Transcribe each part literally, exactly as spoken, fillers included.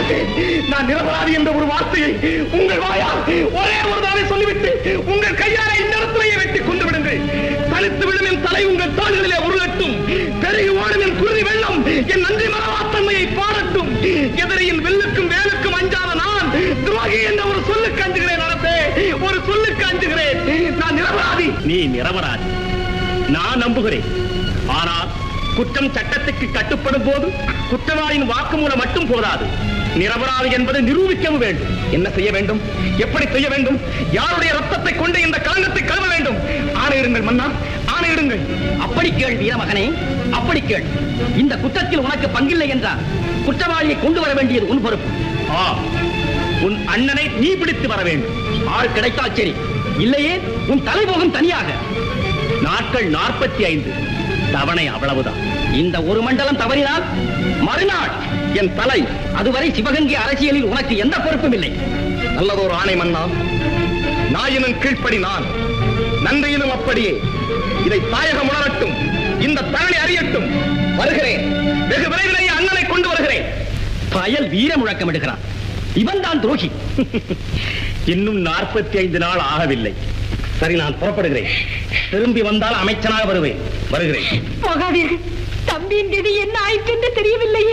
மாட்டேன். நான் நிரபராதி என்ற ஒரு வார்த்தையை உங்கள் வாயால் ஒரே ஒரு தாவை சொல்லிவிட்டு உங்கள் கையால இந்த இடத்திலேயே வெட்டி கொண்டு விடுங்கள். தனித்து விடும் என் தலை உங்கள் தோள்களிலே உருளட்டும். பெருகி ஓடும் என் குருதி வெள்ளம் என் நன்றி மரவாத்தன்மையை பாடட்டும். எதிரியின் வில்லுக்கும் வேலுக்கும் அஞ்சாத நான் துரோகி என்ற ஒரு சொல்லுக்கு அஞ்சுகிறேன். நடத்தே ஒரு சொல்லுக்கு அஞ்சுகிறேன். நான் நிரபராதி. நீ நிரபராதி, நான் நம்புகிறேன். ஆனால் குற்றம் சட்டத்துக்கு கட்டுப்படும் போது குற்றவாளியின் வாக்குமூலம் மட்டும் போதாது. நிரபராதி என்பதை நிரூபிக்கவும் வேண்டும். என்ன செய்ய வேண்டும்? எப்படி செய்ய வேண்டும்? யாருடைய ரத்தத்தை கொண்டு இந்த களங்கத்தை கழுவ வேண்டும்? ஆணையிடுங்கள் மன்னா, ஆணையிடுங்கள். அப்படி கேள் வீரமகனே, அப்படி கேள். இந்த குற்றத்தில் உனக்கு பங்கில்லை என்றால் குற்றவாளியை கொண்டு வர வேண்டியது உன் பொறுப்பு. ஆ, உன் அண்ணனை நீ பிடித்து வர வேண்டும். ஆள் கிடைத்தால் சரி, இல்லையே உன் தலைமுகம் தனியாக. நாட்கள் நாற்பத்தி ஐந்து, தவணை அவ்வளவுதான். இந்த ஒரு மண்டலம் தவறினால் மறுநாள் என் தலை. அதுவரை சிவகங்கை அரசியலில் உனக்கு எந்த பொறுப்பும் இல்லை. நல்லதொரு ஆணை மன்னா. நாயினும் கீழ்ப்படி நான், நன்றியிலும் அப்படியே. இதை தாயகம் உணரட்டும், இந்த தரணி அறியட்டும். வருகிறேன், வெகு விரைவிலேயே அண்ணனை கொண்டு வருகிறேன். பயல் வீர முழக்கம் எடுக்கிறான். இவன் தான் துரோகி. இன்னும் நாற்பத்தி ஐந்து நாள் ஆகவில்லை. சரி, நான் புறப்படுகிறேன். திரும்பி வந்தால் அமைச்சனாக வருவேன். வருகிறேன். மகாவீரன், தம்பியின் கதி என்ன ஆயிற்று என்று தெரியவில்லையே.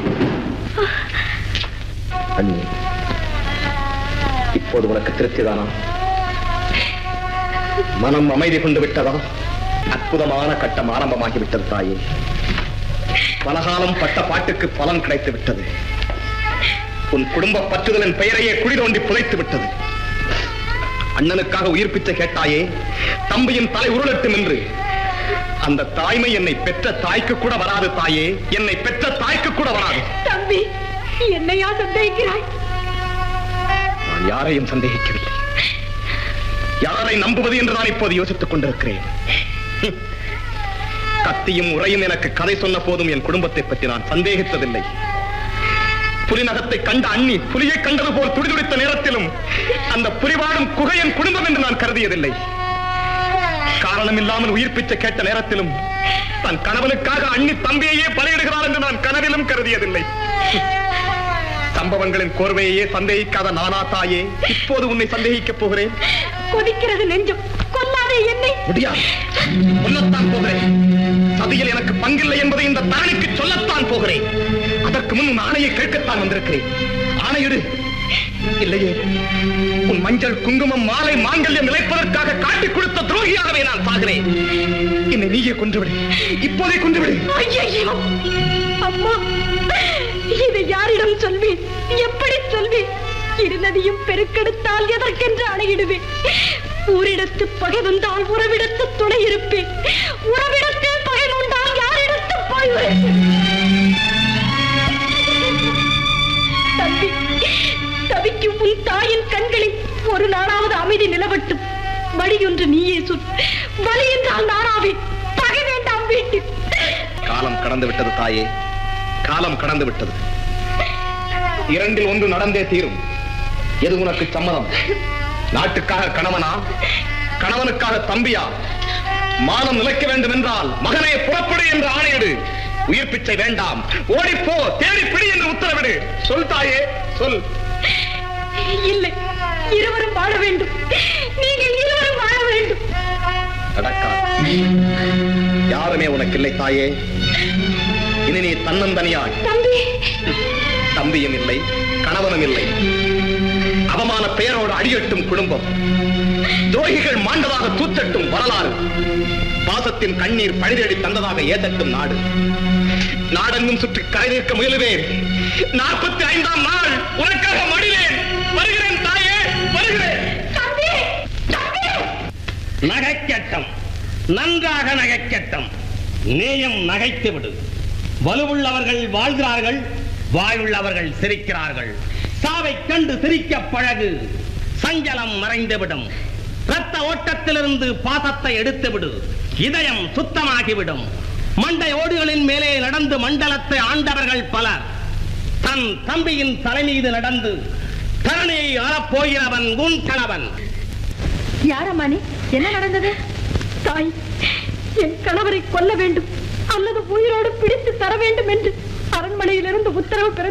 அண்ணி, இப்போது உனக்கு திருப்திதானா? மனம் அமைதி கொண்டு விட்டதா? அற்புதமான கட்டம் ஆரம்பமாகிவிட்டது தாயே. பலகாலம் பட்ட பாட்டுக்கு பலன் கிடைத்து விட்டது. உன் குடும்ப பற்றுதலின் பெயரையே குழி தோண்டி புதைத்து விட்டது. அண்ணனுக்காக உயிர் பிச்சை கேட்டாயே, தம்பியின் தலை உருளட்டும் என்று. அந்த தாய்மை என்னை பெற்ற தாய்க்கு கூட வராது தாயே. என்னை பெற்ற தாய்க்கு கூட வராது. தம்பி, என்னையா சந்தேகிக்கிறாய்? நான் யாரையும் சந்தேகிக்கவில்லை. யாரை நம்புவது என்று நான் இப்போது யோசித்துக் கொண்டிருக்கிறேன். கத்தியும் உரையும் எனக்கு கதை சொன்ன போதும் என் குடும்பத்தை பற்றி நான் சந்தேகித்ததில்லை. புலிநகத்தை கண்ட அண்ணி புலியை கண்டது போல் துடிதுடித்த நேரத்திலும் அந்த புலிவாடும் குகையின் குடும்பம் என்று நான் கருதியதில்லை. காரணம் இல்லாமல் உயிர் பிச்சை கேட்ட நேரத்திலும் தன் கணவனுக்காக அண்ணி தம்பியையே பலியிடுகிறார் என்று நான் கனவிலும் கருதியதில்லை. சம்பவங்களின் கோர்வையே சந்தேகிக்காத நானா தாயே இப்போது உன்னை சந்தேகிக்கப் போகிறேன். கொதிக்கிறது நெஞ்சம். கொல்லாதே என்னை. முடியாது, சொல்லத்தான் போகிறேன். சதியில் எனக்கு பங்கில்லை என்பதை இந்த தானிக்கு சொல்லத்தான் போகிறேன். அதற்கு முன் உன் ஆணையை கேட்கத்தான் வந்திருக்கிறேன். ஆணையிடு. இல்லையே, உன் மஞ்சள் குங்குமம் மாலை மாங்கல்யம் நிலைப்பதற்காக காட்டிக் கொடுத்த துரோகியாகவே நான் சாகிறேன். என்னை நீயே கொன்றுவிடு, இப்போதே கொன்றுவிடு. ஐயோ அம்மா, இதை யாரிடம் சொல்வேன்? எப்படி சொல்வேன்? இருநதியும் பெருக்கெடுத்தால் எதற்கென்று அணையிடுவேன். ஊரிடத்து பகை வந்தால் உறவிடத்து துணை இருப்பேன். உறவிடத்தில் பகை உண்டால் யாரிடத்து போய்வேன்? தம்பி, தவிக்கும் உன் தாயின் கண்களில் ஒரு நாளாவது அமைதி நிலவட்டும். வழி ஒன்று நீயே சொல். வழி என்றால் நானாவே. பகை வேண்டாம் வீட்டில். காலம் கடந்து விட்டது தாயே, காலம் கடந்து விட்டது. இரண்டில் ஒன்று நடந்தே தீரும். எது உனக்கு சம்மதம்? நாட்டுக்காக கணவனா, கணவனுக்காக தம்பியா? மானம் நிலைக்க வேண்டும் என்றால் மகனே புறப்படு என்று ஆணையிடு. உயிர் பிச்சை வேண்டாம், ஓடிப்போ, தேடி பிடி என்று உத்தரவிடு. சொல் தாயே, சொல். இல்லை, இருவரும் வாழ வேண்டும். நீங்கள் இருவரும் வாழ வேண்டும். நடக்காது. யாருமே உனக்கு இல்லை தாயே. இனி நீ தன்னந்தனியாய். தம்பி, தம்பியும் இல்லை, கணவனும் இல்லை. அவமான பெயரோடு அடியட்டும் குடும்பம். துரோகிகள் மாண்டதாக தூத்தட்டும் வரலாறு. பாசத்தின் கண்ணீர் பழிதேடி தந்ததாக ஏதட்டும் நாடு. நாடெங்கும் சுற்றி கரை நிற்க முயலுவேன். நாற்பத்தி ஐந்தாம் நாள் உனக்காக மடிவேன். வருகிறேன் தாயே, வருகிறேன். நகைக்கட்டம், நன்றாக நகைக்கட்டம். நேயம் நகைத்து விடு. வலுவுள்ளவர்கள் வாழ்கிறார்கள், வாயுள்ளவர்கள் சிரிக்கிறார்கள். சாவை கண்டு சிரிக்க பழகு. சஞ்சலம் மறைந்துவிடும். இரத்த ஓட்டத்திலிருந்து பாசத்தை எடுத்துவிடு. இதயம் சுத்தமாகிவிடும். மண்டை ஓடுகளின் மேலே நடந்து மண்டலத்தை ஆண்டவர்கள் பலர். தன் தம்பியின் தலை மீது நடந்து தரணியை ஆளப்போகிறவன் உன் கணவன். யாரம்மானே, என்ன நடந்தது? தாய், என் கணவரை கொல்ல வேண்டும் அல்லது உயிரோடு பிடித்து தர வேண்டும் என்று அரண்மனையிலிருந்து உத்தரவு பெற